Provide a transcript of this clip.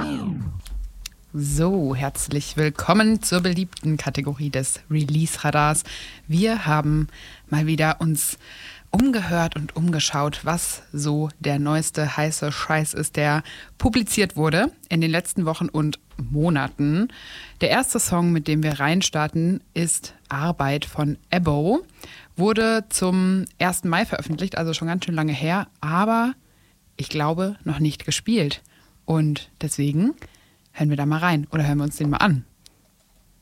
So, herzlich willkommen zur beliebten Kategorie des Release-Radars. Wir haben mal wieder uns umgehört und umgeschaut, was so der neueste heiße Scheiß ist, der publiziert wurde in den letzten Wochen und Monaten. Der erste Song, mit dem wir reinstarten, ist Arbeit von Ebbo. Wurde zum 1. Mai veröffentlicht, also schon ganz schön lange her, aber ich glaube noch nicht gespielt. Und deswegen hören wir da mal rein oder hören wir uns den mal an.